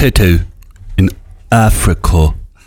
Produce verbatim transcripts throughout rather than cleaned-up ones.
Tutu in Afriko.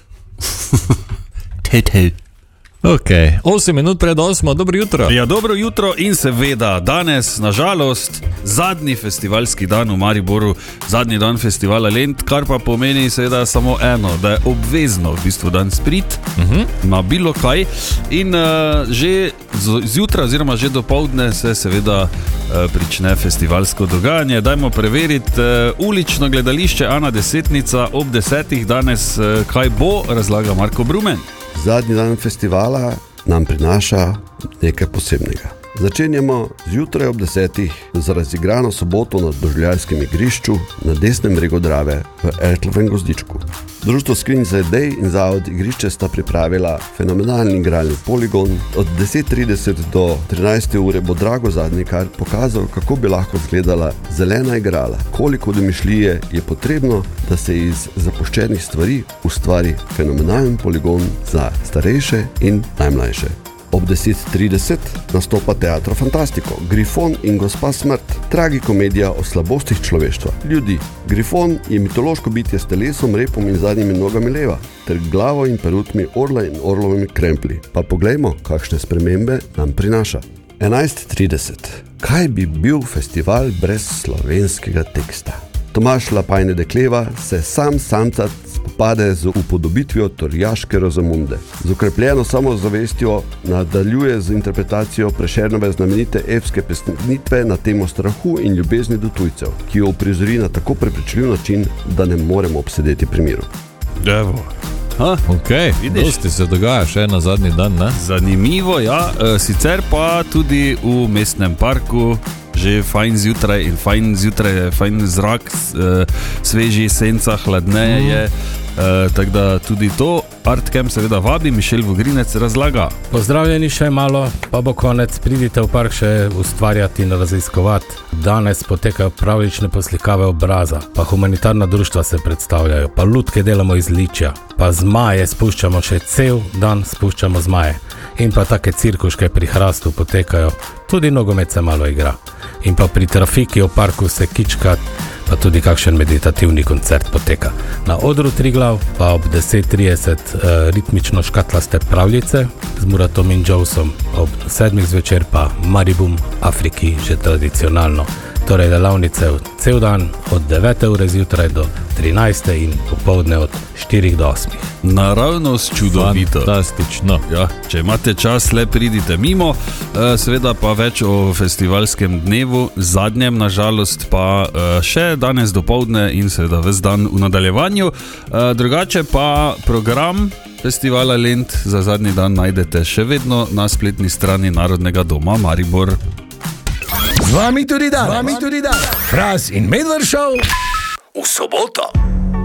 Tutu. Ok, osem minut pred osmo, dobro jutro. Ja, dobro jutro in seveda danes, nažalost, zadnji festivalski dan v Mariboru, zadnji dan festivala Lent, kar pa pomeni seveda samo eno, da je obvezno v bistvu dan sprit uh-huh. na bilo kaj in uh, že zjutraj oziroma že dopoldne se seveda uh, prične festivalsko dogajanje. Dajmo preveriti uh, ulično gledališče Ana Desetnica ob desetih danes, uh, kaj bo, razlaga Marko Brumen. Zadnji dan festivala nam prinaša nekaj posebnega. Začenjamo zjutraj ob desetih z razigrano soboto na doživljajskem igrišču na desnem bregu Drave v Ertlovem gozdičku. Društvo Screen za Day in Zavod igrišče sta pripravila fenomenalni igralni poligon. Od deset trideset do trinajste ure bo Drago Zadnikar pokazal, kako bi lahko izgledala zelena igrala. Koliko domišljije je potrebno, da se iz zapuščenih stvari ustvari fenomenalen poligon za starejše in najmlajše. Ob deset trideset nastopa Teatro Fantastiko, Grifon in Gospa Smrt, tragikomedija o slabostih človeštva, ljudi. Grifon je mitološko bitje s telesom, repom in zadnjimi nogami leva, ter glavo in perutmi orla in orlovimi kremplji. Pa poglejmo, kakšne spremembe nam prinaša. enajst trideset. Kaj bi bil festival brez slovenskega teksta? Tomaž Lapajne Dekleva se sam samcat spopade z upodobitvijo Torjaške Rozamunde. Z okrepljeno samozavestjo nadaljuje z interpretacijo Prešernove znamenite epske pesnitve na temo strahu in ljubezni do tujcev, ki jo uprizori na tako prepričljiv način, da ne moremo obsedeti pri miru. Evo. Ha, ok, dosti se dogaja še na zadnji dan, ne? Zanimivo, ja, e, sicer pa tudi v mestnem parku že fajn zjutraj in fajn zjutraj je fajn zrak, e, sveži senca, hladneje je, e, tako da tudi to Artcamp seveda vabi, Mišel Vogrinec razlaga. Pozdravljeni še malo, pa bo konec, pridite v park še ustvarjati in raziskovati. Danes potekajo pravlične poslikave obraza, pa humanitarna društva se predstavljajo, pa lutke delamo iz ličja, pa zmaje spuščamo še cel dan, spuščamo zmaje. In pa take cirkuške pri hrastu potekajo, tudi nogomet se malo igra. In pa pri trafiki v parku se kička, pa tudi kakšen meditativni koncert poteka. Na odru Triglav pa ob deset trideset uh, ritmično škatlaste pravljice z Muratom in Joesom, ob sedmih zvečer pa Maribum Afriki že tradicionalno. Torej delavnice cel dan od devete ure zjutraj do trinajste in popoldne od štirih do osmih. Naravnost čudovito. Fantastično. Ja, če imate čas, le pridite mimo. Seveda pa več o festivalskem dnevu, zadnjem nažalost pa še danes dopoldne in seveda ves dan v nadaljevanju. Drugače pa program festivala Lent za zadnji dan najdete še vedno na spletni strani Narodnega doma Maribor. Z vami tudi danes, z vami tudi danes. Fras in Medved Show v soboto.